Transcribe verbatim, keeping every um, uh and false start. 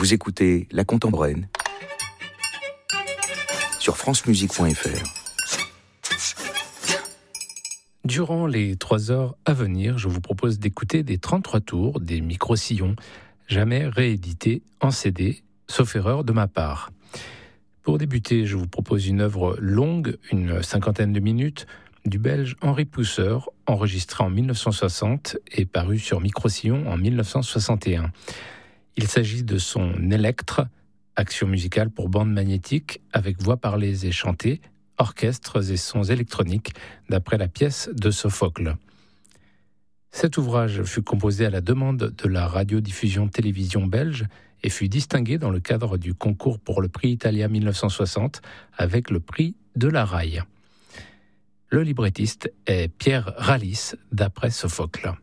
Vous écoutez La Contemporaine sur francemusique point f r. Durant les trois heures à venir, je vous propose d'écouter des trente-trois tours des micro-sillons, jamais réédités en C D, sauf erreur de ma part. Pour débuter, je vous propose une œuvre longue, une cinquantaine de minutes, du Belge Henri Pousseur, enregistré en dix-neuf cent soixante et paru sur Micro-Sillon en dix-neuf cent soixante et un. Il s'agit de son Électre, action musicale pour bande magnétique avec voix parlées et chantées, orchestres et sons électroniques, d'après la pièce de Sophocle. Cet ouvrage fut composé à la demande de la radiodiffusion télévision belge et fut distingué dans le cadre du concours pour le prix Italia dix-neuf cent soixante avec le prix de la Raille. Le librettiste est Pierre Rallis, d'après Sophocle.